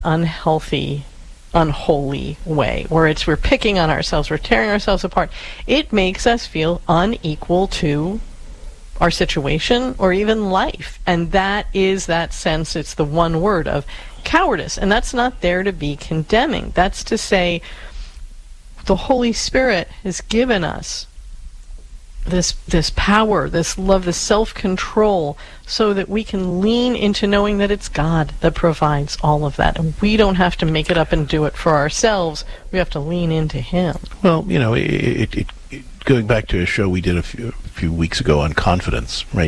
unhealthy, unholy way, where we're picking on ourselves, we're tearing ourselves apart. It makes us feel unequal to our situation or even life. And that is that sense, it's the one word of cowardice. And that's not there to be condemning. That's to say the Holy Spirit has given us this power, this love, this self-control, so that we can lean into knowing that it's God that provides all of that. And we don't have to make it up and do it for ourselves. We have to lean into Him. Well, going back to a show we did a few weeks ago on confidence, right?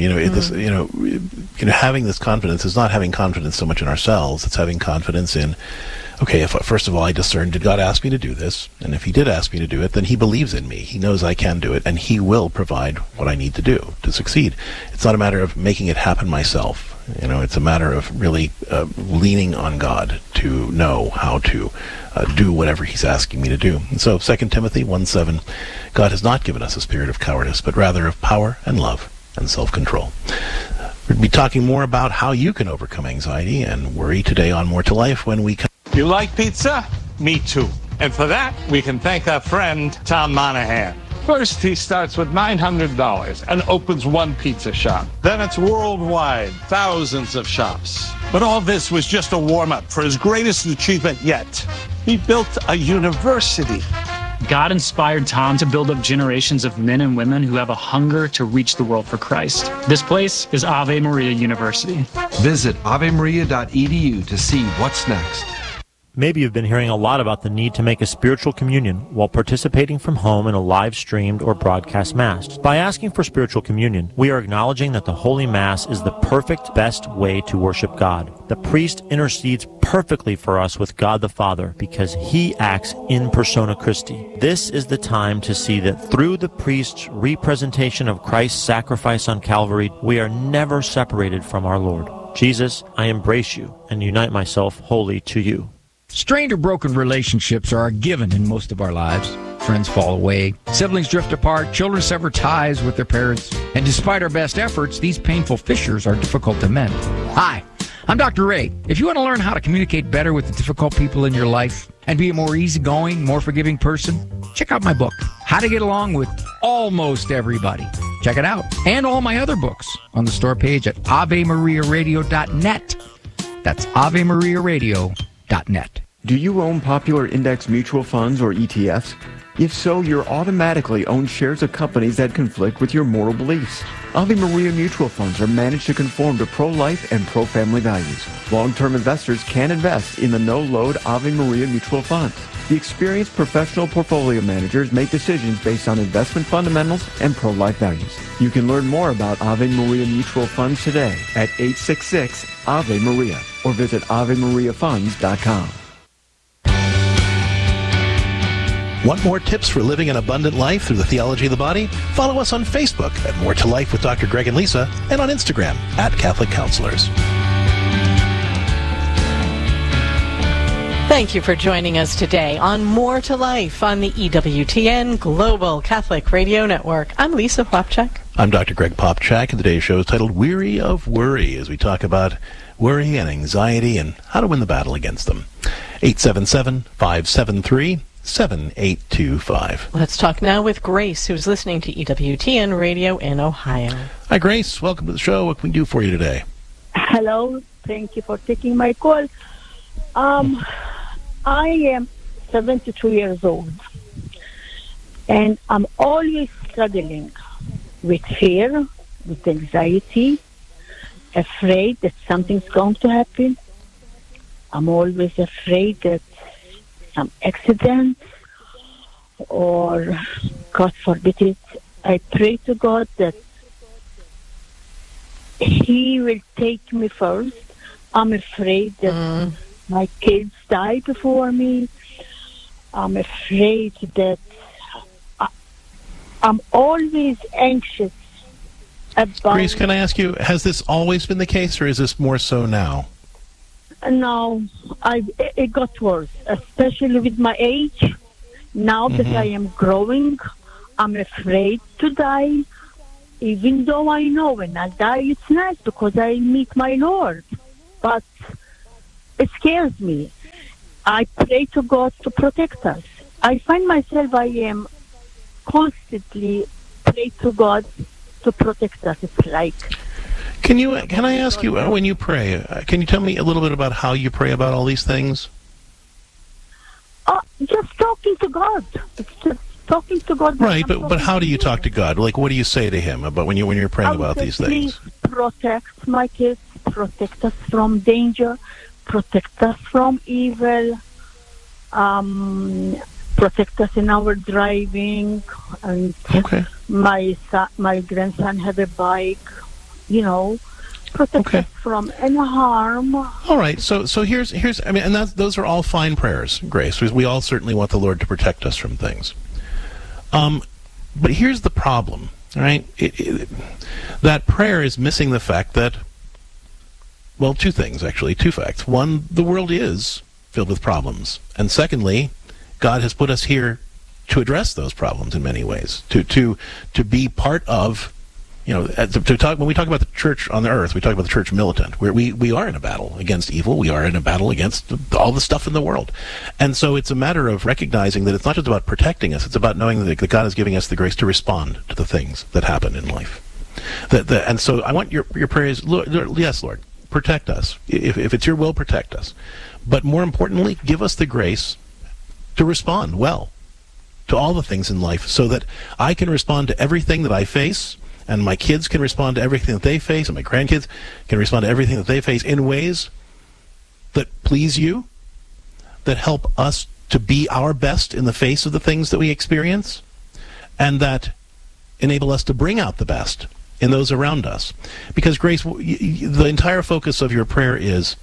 Having this confidence is not having confidence so much in ourselves. It's having confidence in, okay, if first of all I discern, did God ask me to do this? And if He did ask me to do it, then He believes in me. He knows I can do it, and He will provide what I need to do to succeed. It's not a matter of making it happen myself. It's a matter of really leaning on God to know how to do whatever He's asking me to do. And so 2 Timothy 1:7, God has not given us a spirit of cowardice, but rather of power and love and self-control. We'll be talking more about how you can overcome anxiety and worry today on More to Life when we come. You like pizza? Me too. And for that, we can thank our friend Tom Monahan. First, he starts with $900 and opens one pizza shop. Then it's worldwide, thousands of shops. But all this was just a warm-up for his greatest achievement yet. He built a university. God inspired Tom to build up generations of men and women who have a hunger to reach the world for Christ. This place is Ave Maria University. Visit avemaria.edu to see what's next. Maybe you've been hearing a lot about the need to make a spiritual communion while participating from home in a live-streamed or broadcast Mass. By asking for spiritual communion, we are acknowledging that the Holy Mass is the perfect, best way to worship God. The priest intercedes perfectly for us with God the Father because He acts in persona Christi. This is the time to see that through the priest's representation of Christ's sacrifice on Calvary, we are never separated from our Lord. Jesus, I embrace You and unite myself wholly to You. Strained or broken relationships are a given in most of our lives. Friends fall away, siblings drift apart, children sever ties with their parents, and despite our best efforts, these painful fissures are difficult to mend. Hi, I'm Dr. Ray. If you want to learn how to communicate better with the difficult people in your life and be a more easygoing, more forgiving person, check out my book, How to Get Along with Almost Everybody. Check it out. And all my other books on the store page at AveMariaRadio.net. That's AveMariaRadio.net. Do you own popular index mutual funds or ETFs? If so, you're automatically own shares of companies that conflict with your moral beliefs. Ave Maria mutual funds are managed to conform to pro-life and pro-family values. Long-term investors can invest in the no-load Ave Maria mutual funds. The experienced professional portfolio managers make decisions based on investment fundamentals and pro-life values. You can learn more about Ave Maria mutual funds today at 866 Ave Maria or visit AveMariaFunds.com. Want more tips for living an abundant life through the theology of the body? Follow us on Facebook at More to Life with Dr. Greg and Lisa, and on Instagram at Catholic Counselors. Thank you for joining us today on More to Life on the EWTN Global Catholic Radio Network. I'm Lisa Popchak. I'm Dr. Greg Popchak, and today's show is titled Weary of Worry, as we talk about worry and anxiety and how to win the battle against them. 877-573-7825. Let's talk now with Grace, who's listening to EWTN Radio in Ohio. Hi, Grace. Welcome to the show. What can we do for you today? Hello. Thank you for taking my call. I am 72 years old, and I'm always struggling with fear, with anxiety, afraid that something's going to happen. I'm always afraid that some accident or, God forbid it, I pray to God that He will take me first. I'm afraid that my kids die before me. I'm afraid that I'm always anxious about... Grace, can I ask you, has this always been the case, or is this more so now? No, it got worse, especially with my age. Now that I am growing, I'm afraid to die, even though I know when I die it's nice because I meet my Lord. But it scares me. I pray to God to protect us. I find myself, I am constantly pray to God to protect us. It's like... Can I ask you, when you pray, can you tell me a little bit about how you pray about all these things? Just talking to God. It's just talking to God. Right, but how do you talk to God? Like, what do you say to Him about when you're praying about these things? Please protect my kids, protect us from danger, protect us from evil, protect us in our driving, and okay. My grandson have a bike, protect us from any harm. All right, so here's I mean, and those are all fine prayers, Grace. We all certainly want the Lord to protect us from things. But here's the problem, right? That prayer is missing the fact that, well, two facts. One, the world is filled with problems, and secondly, God has put us here to address those problems in many ways, to be part of. When we talk about the church on the earth, we talk about the church militant, where we are in a battle against evil. We are in a battle against all the stuff in the world. And so it's a matter of recognizing that it's not just about protecting us, it's about knowing that God is giving us the grace to respond to the things that happen in life. And so I want your prayers, Lord, yes, Lord, protect us. If it's your will, protect us. But more importantly, give us the grace to respond well to all the things in life so that I can respond to everything that I face, and my kids can respond to everything that they face, and my grandkids can respond to everything that they face in ways that please you, that help us to be our best in the face of the things that we experience, and that enable us to bring out the best in those around us. Because, Grace, the entire focus of your prayer is,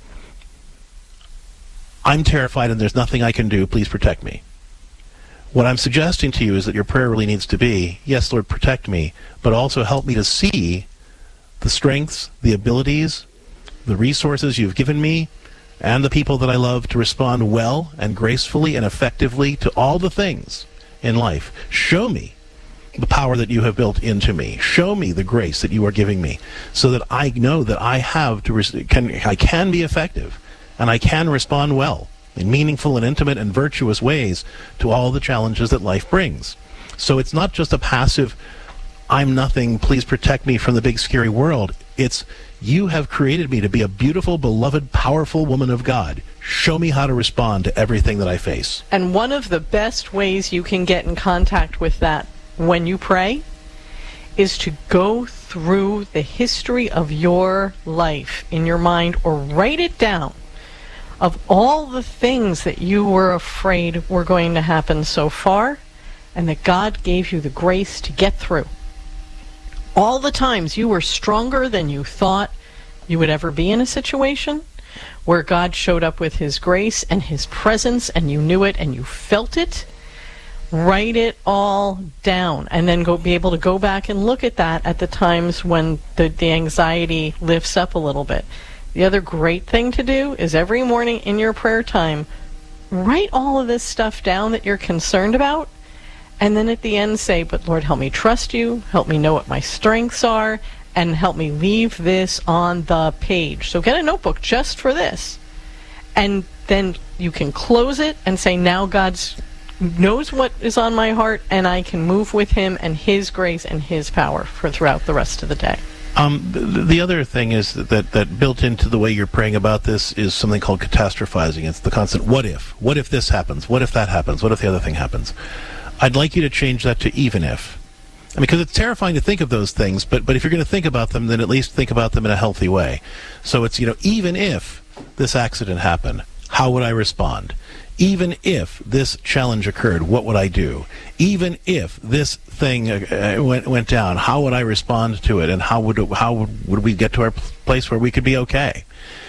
I'm terrified and there's nothing I can do, please protect me. What I'm suggesting to you is that your prayer really needs to be, yes, Lord, protect me, but also help me to see the strengths, the abilities, the resources you've given me, and the people that I love to respond well and gracefully and effectively to all the things in life. Show me the power that you have built into me. Show me the grace that you are giving me so that I know that I can be effective and I can respond well in meaningful and intimate and virtuous ways to all the challenges that life brings. So it's not just a passive, I'm nothing, please protect me from the big scary world. It's, you have created me to be a beautiful, beloved, powerful woman of God. Show me how to respond to everything that I face. And one of the best ways you can get in contact with that when you pray is to go through the history of your life in your mind, or write it down, of all the things that you were afraid were going to happen so far, and that God gave you the grace to get through. All the times you were stronger than you thought you would ever be in a situation, where God showed up with His grace and His presence, and you knew it and you felt it. Write it all down, and then be able to go back and look at that at the times when the anxiety lifts up a little bit. The other great thing to do is every morning in your prayer time, write all of this stuff down that you're concerned about, and then at the end say, but Lord, help me trust you, help me know what my strengths are, and help me leave this on the page. So get a notebook just for this. And then you can close it and say, now God knows what is on my heart, and I can move with Him and His grace and His power throughout the rest of the day. The other thing is that built into the way you're praying about this is something called catastrophizing. It's the constant what if. What if this happens? What if that happens? What if the other thing happens? I'd like you to change that to even if. I mean, because it's terrifying to think of those things, but if you're going to think about them, then at least think about them in a healthy way. So it's, even if this accident happened, how would I respond? Even if this challenge occurred, what would I do? Even if this thing went down, how would I respond to it? And how would we get to our place where we could be okay?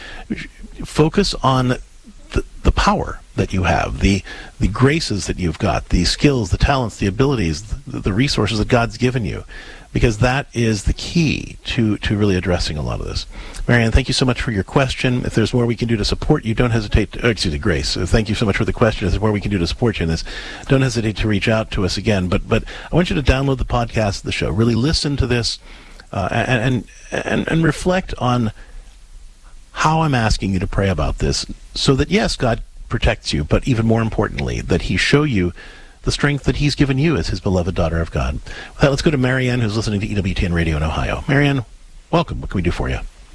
Focus on the power that you have, the graces that you've got, the skills, the talents, the abilities, the resources that God's given you, because that is the key to really addressing a lot of this. Marianne, thank you so much for your question. If there's more we can do to support you, don't hesitate to, Grace, thank you so much for the question. If there's more we can do to support you in this, don't hesitate to reach out to us again. But I want you to download the podcast of the show. Really listen to this and reflect on how I'm asking you to pray about this, so that, yes, God protects you, but even more importantly, that he show you the strength that he's given you as his beloved daughter of God. With that, let's go to Marianne, who's listening to EWTN Radio in Ohio. Marianne, welcome. What can we do for you?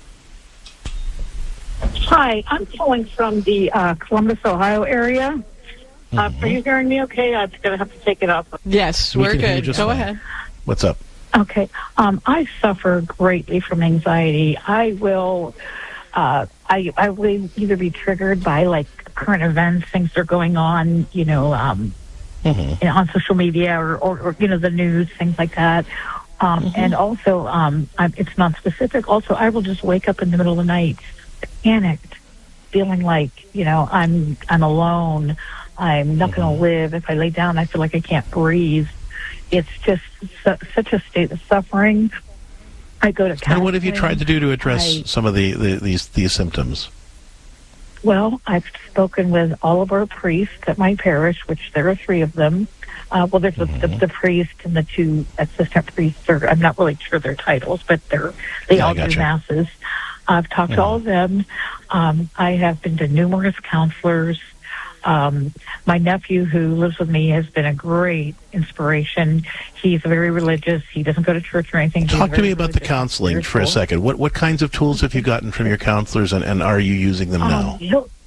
Hi, I'm calling from the Columbus, Ohio area. Are you hearing me okay? I'm going to have to take it off. Yes, we're good. Go ahead. What's up? Okay. I suffer greatly from anxiety. I will either be triggered by, like, current events, things that are going on, on social media or the news, things like that. And also, it's not specific. Also, I will just wake up in the middle of the night, panicked, feeling like, I'm alone. I'm not going to live. If I lay down, I feel like I can't breathe. It's just such a state of suffering. I go to counseling. And what have you tried to do to address some of these symptoms? Well, I've spoken with all of our priests at my parish, which there are 3 of them. There's the priest and the 2 assistant priests. I'm not really sure their titles, but they all do masses. I've talked to all of them. I have been to numerous counselors. My nephew, who lives with me, has been a great inspiration. He's very religious. He doesn't go to church or anything. Talk to me about the counseling for a second. What kinds of tools have you gotten from your counselors, and are you using them now?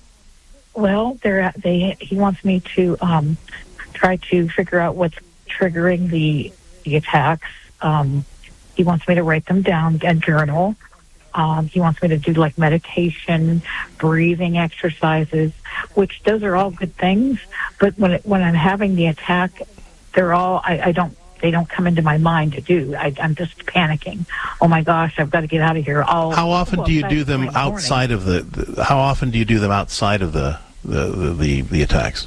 He wants me to try to figure out what's triggering the attacks. He wants me to write them down and journal. He wants me to do like meditation, breathing exercises, which those are all good things. But when I'm having the attack, they're all they don't come into my mind to do. I'm just panicking. Oh my gosh, I've got to get out of here. How often do you do them outside of How often do you do them outside of the attacks?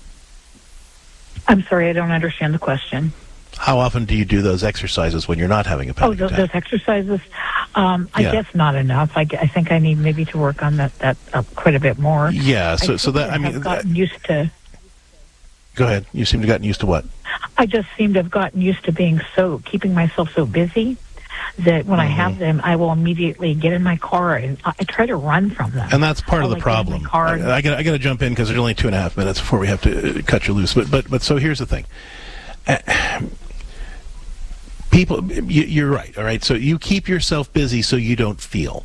I'm sorry, I don't understand the question. How often do you do those exercises when you're not having a panic attack? Those exercises? I guess not enough. I think I need maybe to work on that quite a bit more. Yeah, I've gotten used to... Go ahead. You seem to have gotten used to what? I just seem to have gotten used to keeping myself so busy that when I have them, I will immediately get in my car and I try to run from them. And that's part of the problem. I got to jump in because there's only 2.5 minutes before we have to cut you loose. But so here's the thing. People, you're right. All right. So you keep yourself busy so you don't feel,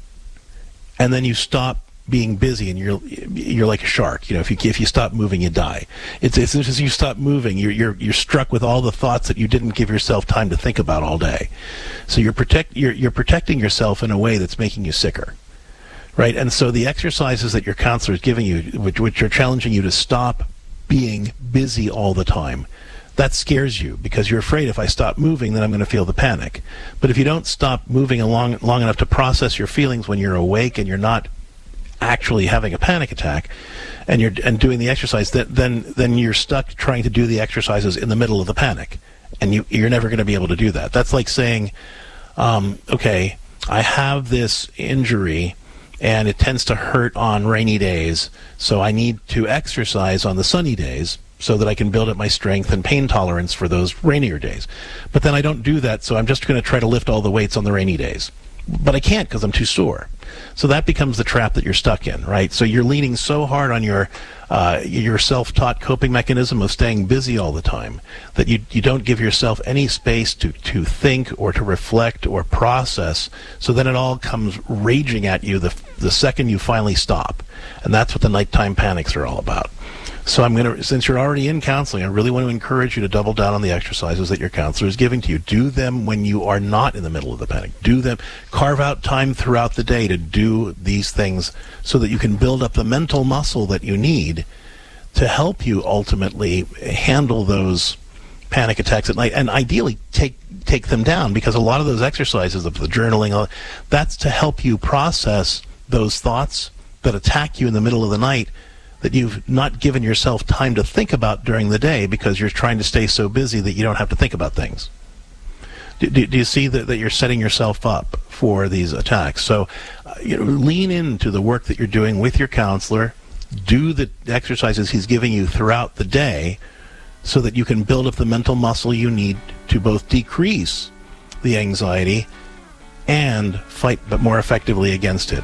and then you stop being busy, and you're like a shark. If you stop moving, you die. It's as you stop moving, you're struck with all the thoughts that you didn't give yourself time to think about all day. So you're protecting yourself in a way that's making you sicker, right? And so the exercises that your counselor is giving you, which are challenging you to stop being busy all the time, that scares you because you're afraid if I stop moving, then I'm going to feel the panic. But if you don't stop moving long enough to process your feelings when you're awake and you're not actually having a panic attack, and doing the exercise, then you're stuck trying to do the exercises in the middle of the panic, and you're never going to be able to do that. That's like saying, okay, I have this injury, and it tends to hurt on rainy days, so I need to exercise on the sunny days so that I can build up my strength and pain tolerance for those rainier days. But then I don't do that, so I'm just going to try to lift all the weights on the rainy days. But I can't because I'm too sore. So that becomes the trap that you're stuck in, right? So you're leaning so hard on your self-taught coping mechanism of staying busy all the time that you don't give yourself any space to think or to reflect or process. So then it all comes raging at you the second you finally stop. And that's what the nighttime panics are all about. So since you're already in counseling, I really want to encourage you to double down on the exercises that your counselor is giving to you. Do them when you are not in the middle of the panic. Do them. Carve out time throughout the day to do these things so that you can build up the mental muscle that you need to help you ultimately handle those panic attacks at night, and ideally take them down, because a lot of those exercises of the journaling, that's to help you process those thoughts that attack you in the middle of the night that you've not given yourself time to think about during the day because you're trying to stay so busy that you don't have to think about things. Do you see that you're setting yourself up for these attacks? So lean into the work that you're doing with your counselor. Do the exercises he's giving you throughout the day so that you can build up the mental muscle you need to both decrease the anxiety and fight but more effectively against it.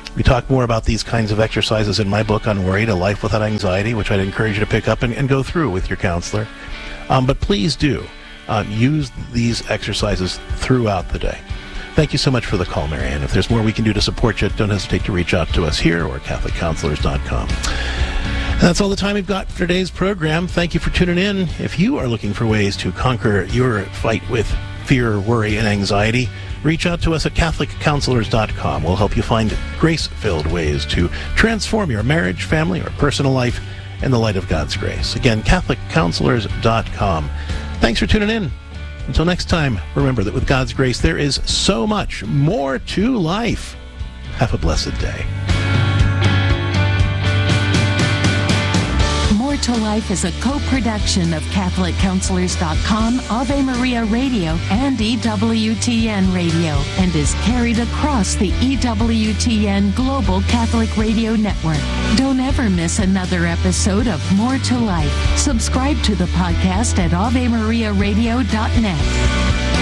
We talk more about these kinds of exercises in my book, Unworried, A Life Without Anxiety, which I'd encourage you to pick up and go through with your counselor. But please do use these exercises throughout the day. Thank you so much for the call, Marianne. If there's more we can do to support you, don't hesitate to reach out to us here or at CatholicCounselors.com. And that's all the time we've got for today's program. Thank you for tuning in. If you are looking for ways to conquer your fight with fear, worry, and anxiety, reach out to us at CatholicCounselors.com. We'll help you find grace-filled ways to transform your marriage, family, or personal life in the light of God's grace. Again, CatholicCounselors.com. Thanks for tuning in. Until next time, remember that with God's grace, there is so much more to life. Have a blessed day. More to Life is a co-production of CatholicCounselors.com, Ave Maria Radio, and EWTN Radio, and is carried across the EWTN Global Catholic Radio Network. Don't ever miss another episode of More to Life. Subscribe to the podcast at AveMariaRadio.net.